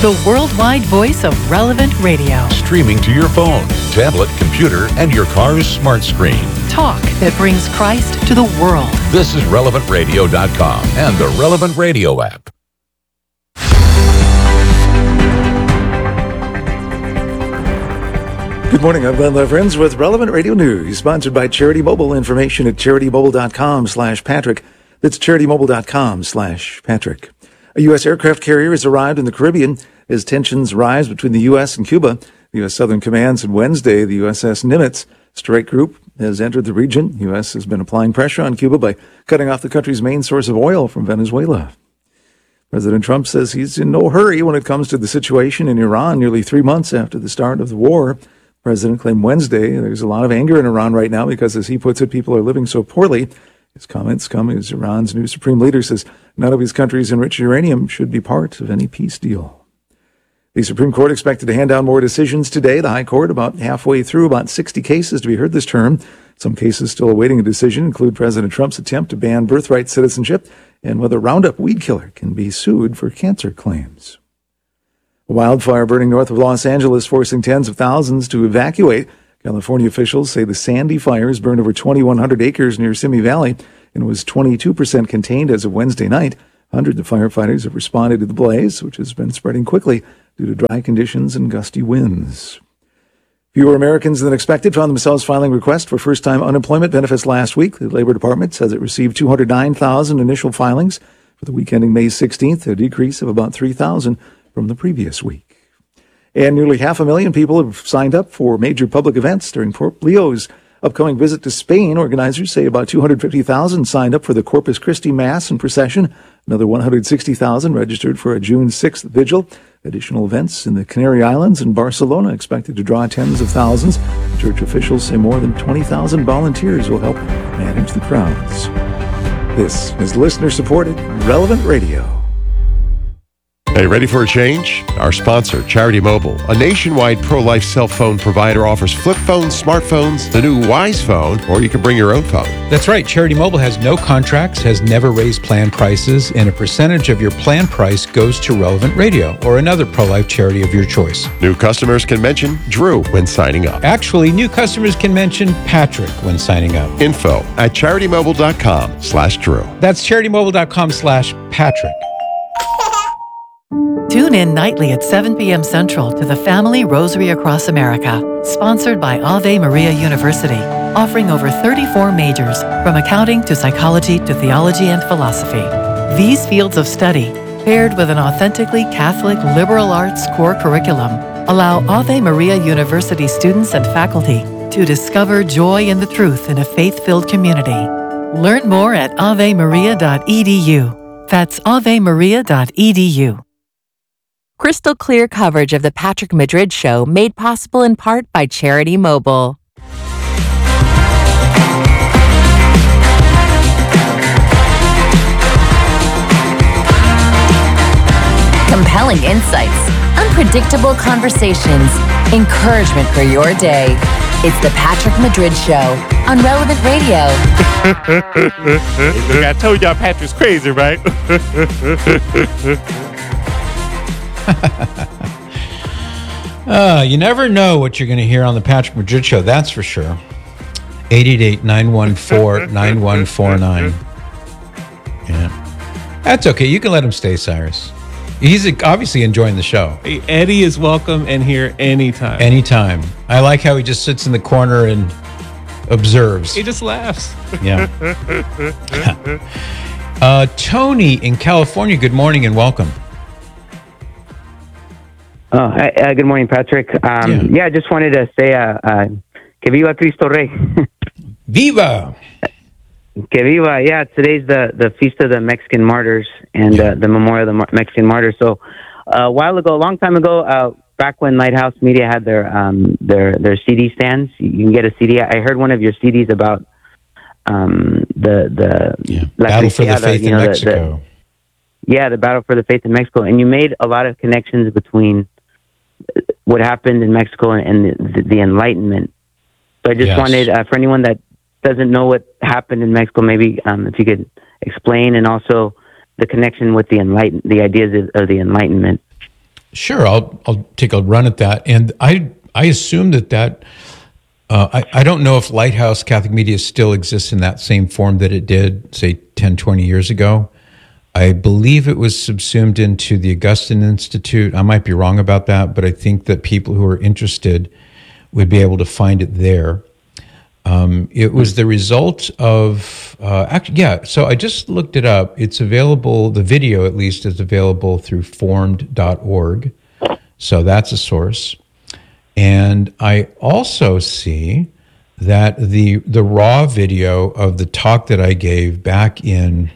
the worldwide voice of Relevant Radio. Streaming to your phone, tablet, computer, and your car's smart screen. Talk that brings Christ to the world. This is RelevantRadio.com and the Relevant Radio app. Good morning, I'm Glenn Leverins with Relevant Radio News, sponsored by Charity Mobile. Information at CharityMobile.com/Patrick. That's CharityMobile.com/Patrick. A U.S. aircraft carrier has arrived in the Caribbean as tensions rise between the U.S. and Cuba. The U.S. Southern Command said Wednesday the USS Nimitz strike group has entered the region. The U.S. has been applying pressure on Cuba by cutting off the country's main source of oil from Venezuela. President Trump says he's in no hurry when it comes to the situation in Iran nearly 3 months after the start of the war. The president claimed Wednesday there's a lot of anger in Iran right now because, as he puts it, people are living so poorly. His comments come as Iran's new supreme leader says none of his country's enriched uranium should be part of any peace deal. The Supreme Court expected to hand down more decisions today. The High Court about halfway through about 60 cases to be heard this term. Some cases still awaiting a decision include President Trump's attempt to ban birthright citizenship and whether Roundup weed killer can be sued for cancer claims. A wildfire burning north of Los Angeles, forcing tens of thousands to evacuate. California officials say the Sandy fires burned over 2,100 acres near Simi Valley and was 22% contained as of Wednesday night. Hundreds of firefighters have responded to the blaze, which has been spreading quickly due to dry conditions and gusty winds. Fewer Americans than expected found themselves filing requests for first-time unemployment benefits last week. The Labor Department says it received 209,000 initial filings for the week ending May 16th, a decrease of about 3,000 from the previous week. And nearly 500,000 people have signed up for major public events during Pope Leo's upcoming visit to Spain. Organizers say about 250,000 signed up for the Corpus Christi Mass and procession. Another 160,000 registered for a June 6th vigil. Additional events in the Canary Islands and Barcelona expected to draw tens of thousands. Church officials say more than 20,000 volunteers will help manage the crowds. This is listener-supported Relevant Radio. Hey, ready for a change? Our sponsor, Charity Mobile, a nationwide pro-life cell phone provider, offers flip phones, smartphones, the new Wise phone, or you can bring your own phone. That's right. Charity Mobile has no contracts, has never raised plan prices, and a percentage of your plan price goes to Relevant Radio or another pro-life charity of your choice. New customers can mention Drew when signing up. Actually, new customers can mention Patrick when signing up. Info at CharityMobile.com/Drew. That's CharityMobile.com/Patrick. Tune in nightly at 7 p.m. Central to the Family Rosary Across America, sponsored by Ave Maria University, offering over 34 majors, from accounting to psychology to theology and philosophy. These fields of study, paired with an authentically Catholic liberal arts core curriculum, allow Ave Maria University students and faculty to discover joy in the truth in a faith-filled community. Learn more at avemaria.edu. That's avemaria.edu. Crystal clear coverage of the Patrick Madrid Show, made possible in part by Charity Mobile. Compelling insights, unpredictable conversations, encouragement for your day. It's the Patrick Madrid Show on Relevant Radio. Look, I told y'all Patrick's crazy, right? You never know what you're going to hear on the Patrick Madrid Show, that's for sure. 888-914-9149. Yeah. That's okay. You can let him stay, Cyrus. He's obviously enjoying the show. Hey, Eddie is welcome in here anytime. Anytime. I like how he just sits in the corner and observes. He just laughs. Yeah. Tony in California, good morning and welcome. Good morning, Patrick. I just wanted to say que viva Cristo Rey. Viva! Que viva. Yeah, today's the Feast of the Mexican Martyrs and the Memorial of the Mexican Martyrs. So a long time ago, back when Lighthouse Media had their CD stands, you can get a CD. I heard one of your CDs about the Battle for the Faith in Mexico. The Battle for the Faith in Mexico. And you made a lot of connections between what happened in Mexico and the Enlightenment. So I just wanted, for anyone that doesn't know what happened in Mexico, maybe if you could explain, and also the connection with the ideas of the Enlightenment. Sure, I'll take a run at that. And I assume that I don't know if Lighthouse Catholic Media still exists in that same form that it did, say, 10, 20 years ago. I believe it was subsumed into the Augustine Institute. I might be wrong about that, but I think that people who are interested would be able to find it there. It was the result of, so I just looked it up. It's available, the video at least is available through formed.org. So that's a source. And I also see that the raw video of the talk that I gave back in,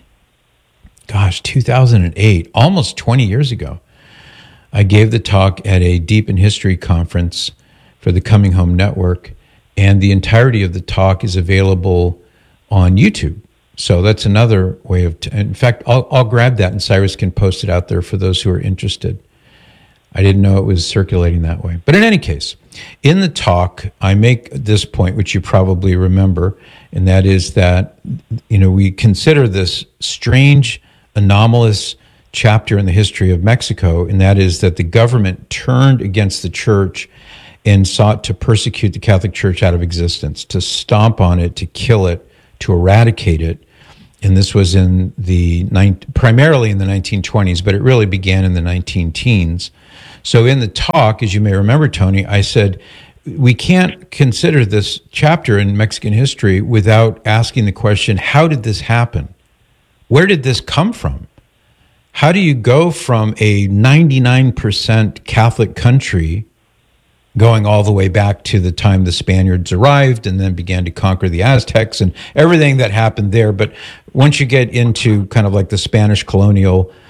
2008, almost 20 years ago, I gave the talk at a Deep in History conference for the Coming Home Network, and the entirety of the talk is available on YouTube. So that's another way of, in fact, I'll grab that and Cyrus can post it out there for those who are interested. I didn't know it was circulating that way. But in any case, in the talk, I make this point, which you probably remember, and that is that, we consider this strange, anomalous chapter in the history of Mexico, and that is that the government turned against the church and sought to persecute the Catholic Church out of existence, to stomp on it, to kill it, to eradicate it. And this was primarily in the 1920s, but it really began in the 19-teens. So in the talk, as you may remember, Tony, I said, we can't consider this chapter in Mexican history without asking the question, how did this happen? Where did this come from? How do you go from a 99% Catholic country going all the way back to the time the Spaniards arrived and then began to conquer the Aztecs and everything that happened there? But once you get into kind of like the Spanish colonial